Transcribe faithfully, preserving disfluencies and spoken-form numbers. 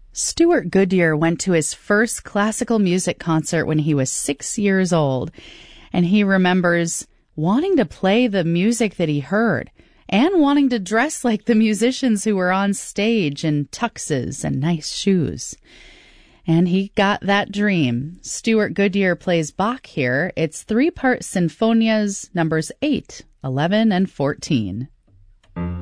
Stuart Goodyear went to his first classical music concert when he was six years old, and he remembers wanting to play the music that he heard and wanting to dress like the musicians who were on stage in tuxes and nice shoes. And he got that dream. Stuart Goodyear plays Bach here. It's three-part sinfonias, numbers eight, eleven, and fourteen.